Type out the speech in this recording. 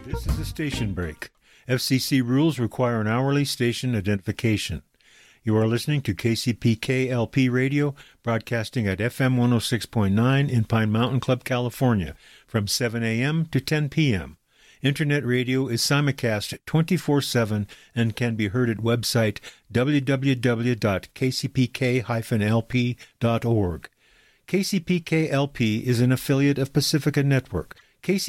This is a station break. FCC rules require an hourly station identification. You are listening to KCPK LP Radio, broadcasting at FM 106.9 in Pine Mountain Club, California, from 7 a.m. to 10 p.m. Internet radio is simulcast 24/7 and can be heard at website www.kcpk-lp.org. KCPK LP is an affiliate of Pacifica Network.